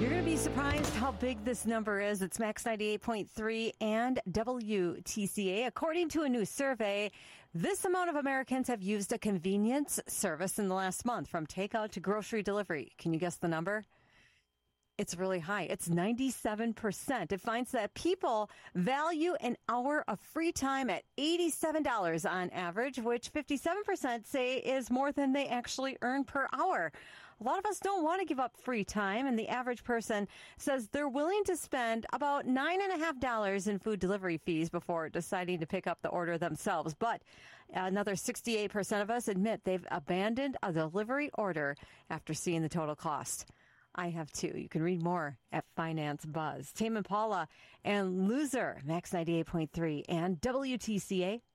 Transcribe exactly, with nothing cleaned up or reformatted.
You're going to be surprised how big this number is. It's Max ninety-eight point three and W T C A. According to a new survey, this amount of Americans have used a convenience service in the last month, from takeout to grocery delivery. Can you guess the number? It's really high. It's ninety-seven percent. It finds that people value an hour of free time at eighty-seven dollars on average, which fifty-seven percent say is more than they actually earn per hour. A lot of us don't want to give up free time, and the average person says they're willing to spend about nine and a half dollars in food delivery fees before deciding to pick up the order themselves. But another sixty-eight percent of us admit they've abandoned a delivery order after seeing the total cost. I have too. You can read more at Finance Buzz. Tame Impala and Loser, Max ninety-eight point three and W T C A.